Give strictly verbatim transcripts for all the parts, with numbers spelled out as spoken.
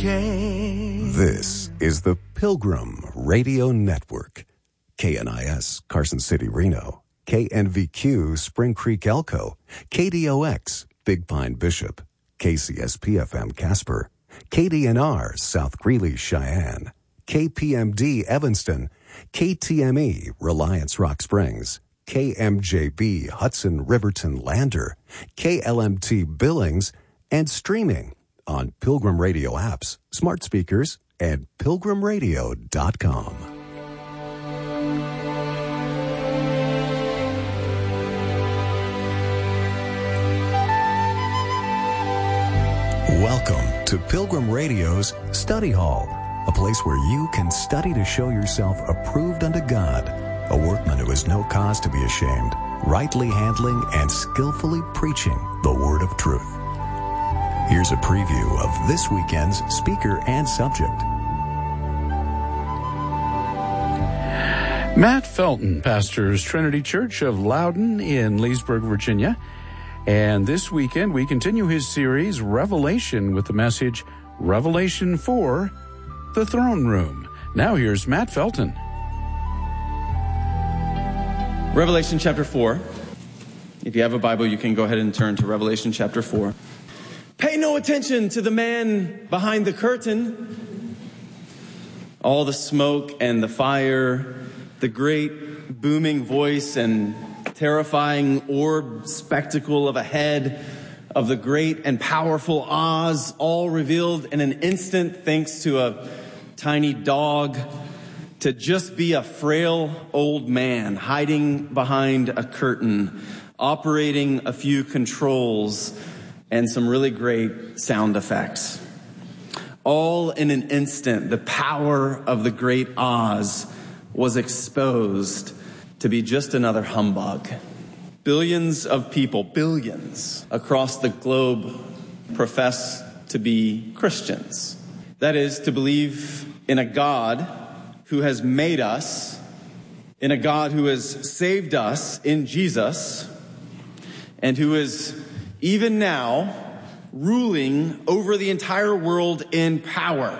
came. This is the Pilgrim Radio Network. K N I S, Carson City, Reno. K N V Q, Spring Creek, Elko. K D O X, Big Pine, Bishop. K C S P F M, Casper. K D N R, South Greeley, Cheyenne. K P M D, Evanston. K T M E, Reliance, Rock Springs. K M J B, Hudson, Riverton, Lander. K L M T, Billings. And streaming on Pilgrim Radio apps, smart speakers, and pilgrim radio dot com. Welcome to Pilgrim Radio's Study Hall, a place where you can study to show yourself approved unto God, a workman who has no cause to be ashamed, rightly handling and skillfully preaching the word of truth. Here's a preview of this weekend's speaker and subject. Matt Felton pastors Trinity Church of Loudon in Leesburg, Virginia. And this weekend, we continue his series, Revelation, with the message, Revelation four, the Throne Room. Now here's Matt Felton. Revelation chapter four. If you have a Bible, you can go ahead and turn to Revelation chapter four. Pay no attention to the man behind the curtain. All the smoke and the fire, the great booming voice and terrifying orb spectacle of a head of the great and powerful Oz, all revealed in an instant thanks to a tiny dog, to just be a frail old man hiding behind a curtain, operating a few controls and some really great sound effects. All in an instant, the power of the great Oz was exposed to be just another humbug. Billions of people, billions across the globe profess to be Christians. That is, to believe in a God who has made us, in a God who has saved us in Jesus, and who is even now ruling over the entire world in power.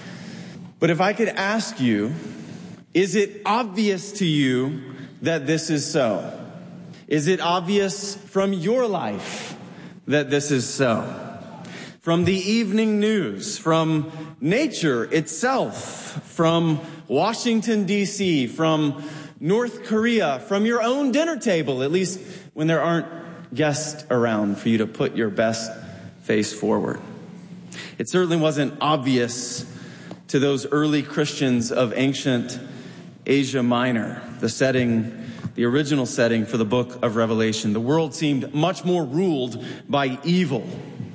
But if I could ask you, is it obvious to you that this is so? Is it obvious from your life that this is so? From the evening news, from nature itself, from Washington, D C, from North Korea, from your own dinner table, at least when there aren't guests around for you to put your best face forward. It certainly wasn't obvious to those early Christians of ancient Asia Minor, the setting, the original setting for the book of Revelation. The world seemed much more ruled by evil.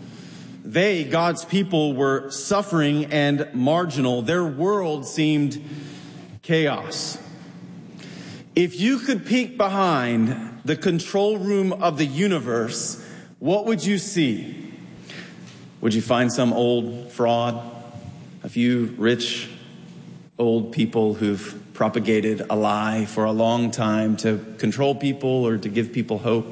They, God's people, were suffering and marginal. Their world seemed chaos. If you could peek behind the control room of the universe, what would you see? Would you find some old fraud? A few rich old people who've propagated a lie for a long time to control people or to give people hope?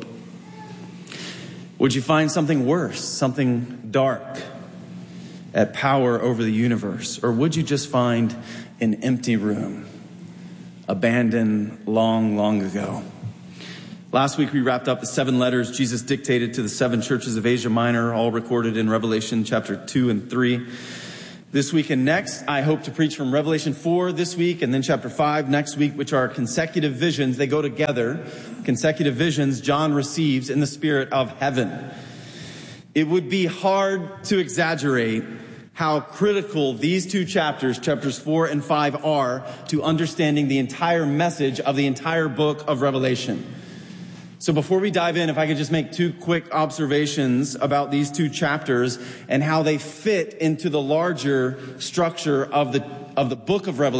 Would you find something worse, something dark at power over the universe? Or would you just find an empty room, abandoned long, long ago? Last week we wrapped up the seven letters Jesus dictated to the seven churches of Asia Minor, all recorded in Revelation chapter two and three. This week and next, I hope to preach from Revelation four this week and then chapter five next week, which are consecutive visions. They go together. Consecutive visions John receives in the spirit of heaven. It would be hard to exaggerate how critical these two chapters, chapters four and five, are to understanding the entire message of the entire book of Revelation. So before we dive in, if I could just make two quick observations about these two chapters and how they fit into the larger structure of the of the book of Revelation.